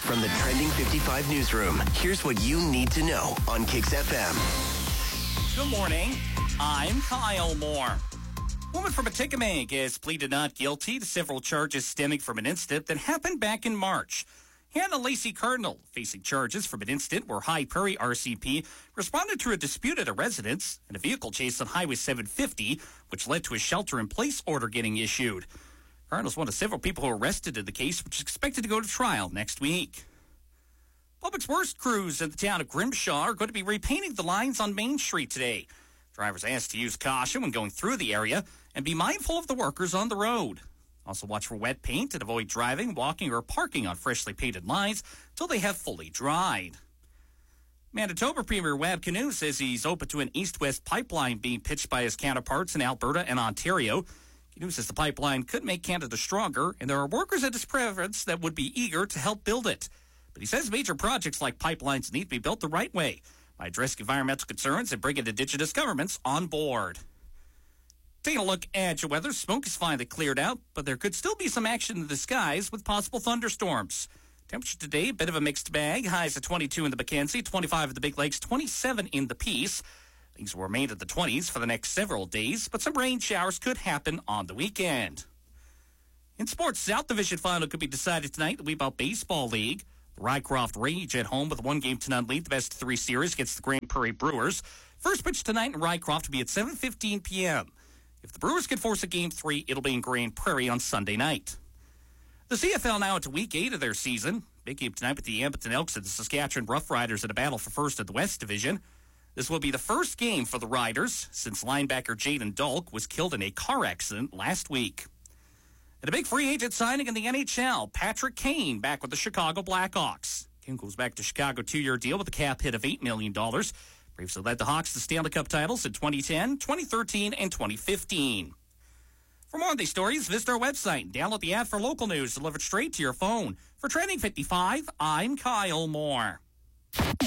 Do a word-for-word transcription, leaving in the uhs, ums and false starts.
From the Trending fifty-five newsroom, here's what you need to know on Kicks F M. Good morning. I'm Kyle Moore. Woman from Atikamekw has pleaded not guilty to several charges stemming from an incident that happened back in March. Hannah Lacey Cardinal facing charges from an incident where High Prairie R C P responded to a dispute at a residence and a vehicle chase on Highway seven fifty, which led to a shelter-in-place order getting issued. Cardinal's one of several people who were arrested in the case, which is expected to go to trial next week. Public works crews in the town of Grimshaw are going to be repainting the lines on Main Street today. Drivers asked to use caution when going through the area and be mindful of the workers on the road. Also watch for wet paint and avoid driving, walking, or parking on freshly painted lines until they have fully dried. Manitoba Premier Wab Kinew says he's open to an east-west pipeline being pitched by his counterparts in Alberta and Ontario. Kinew says the pipeline could make Canada stronger, and there are workers at his province that would be eager to help build it. But he says major projects like pipelines need to be built the right way by addressing environmental concerns and bringing Indigenous governments on board. Taking a look at your weather, smoke is finally cleared out, but there could still be some action in the skies with possible thunderstorms. Temperature today, a bit of a mixed bag. Highs at twenty-two in the Mackenzie, twenty-five in the Big Lakes, twenty-seven in the Peace. Things will remain at the twenties for the next several days, but some rain showers could happen on the weekend. In sports, South Division final could be decided tonight in the Weebaut Baseball League. The Rycroft Rage at home with a one-game to none lead, the best of three series against the Grand Prairie Brewers. First pitch tonight in Rycroft will be at seven fifteen p.m. If the Brewers can force a game three, it'll be in Grand Prairie on Sunday night. The C F L now into week eight of their season. Big game tonight with the Edmonton Elks and the Saskatchewan Roughriders in a battle for first in the West Division. This will be the first game for the Riders since linebacker Jaden Dulk was killed in a car accident last week. And a big free agent signing in the N H L, Patrick Kane back with the Chicago Blackhawks. Kane goes back to Chicago two-year deal with a cap hit of eight million dollars. Previously led the Hawks to Stanley Cup titles in twenty ten, twenty thirteen, and twenty fifteen. For more on these stories, visit our website and download the app for local news delivered straight to your phone. For Trending fifty-five, I'm Kyle Moore.